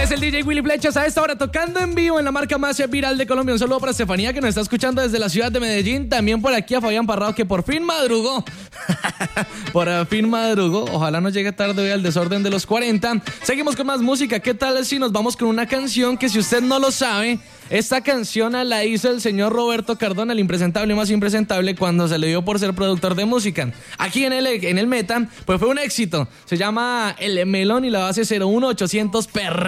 Es el DJ Willy Flechas a esta hora tocando en vivo en la marca más viral de Colombia. Un saludo para Estefanía que nos está escuchando desde la ciudad de Medellín. También por aquí a Fabián Parrado que por fin madrugó. Por fin madrugó. Ojalá no llegue tarde hoy al desorden de los 40. Seguimos con más música. ¿Qué tal si nos vamos con una canción que si usted no lo sabe, esta canción la hizo el señor Roberto Cardona, el impresentable más impresentable, cuando se le dio por ser productor de música? Aquí en el Meta, pues fue un éxito. Se llama El Melón y la base 01800 PR.